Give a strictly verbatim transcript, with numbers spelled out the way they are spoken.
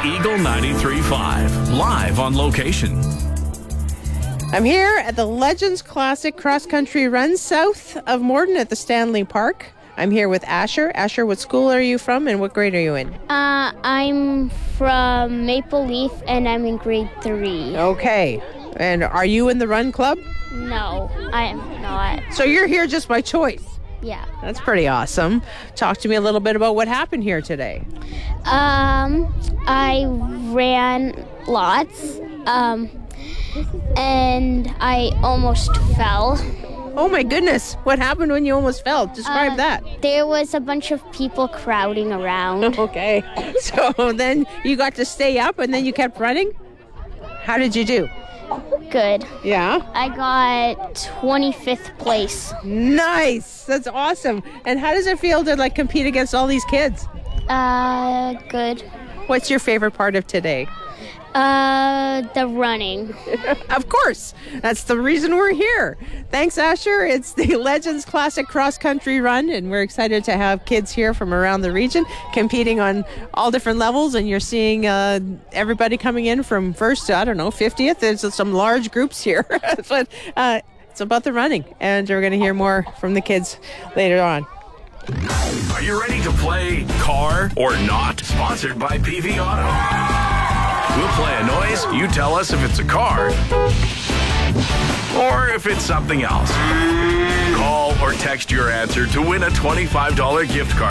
Eagle ninety-three point five, live on location. I'm here at the Legends Classic Cross Country Run south of Morden at the Stanley Park. I'm here with Asher. Asher, what school are you from and what grade are you in? Uh, I'm from Maple Leaf and I'm in grade three. Okay. And are you in the run club? No, I am not. So you're here just by choice. Yeah. That's pretty awesome. Talk to me a little bit about what happened here today. Um, I ran lots, um, and I almost fell. Oh my goodness. What happened when you almost fell? Describe Uh, that. There was a bunch of people crowding around. Okay. So then you got to stay up and then you kept running? How did you do? Good. Yeah. I got twenty-fifth place. Nice. That's awesome. And how does it feel to like compete against all these kids? Uh, good. What's your favorite part of today? Uh, the running. Of course. That's the reason we're here. Thanks, Asher. It's the Legends Classic Cross Country Run, and we're excited to have kids here from around the region competing on all different levels. And you're seeing uh, everybody coming in from first to, I don't know, fiftieth. There's some large groups here. But uh, it's about the running, and we're going to hear more from the kids later on. Are you ready to play Car or Not? Sponsored by P V Auto. We'll play a noise. You tell us if it's a car or if it's something else. Call or text your answer to win a twenty-five dollars gift card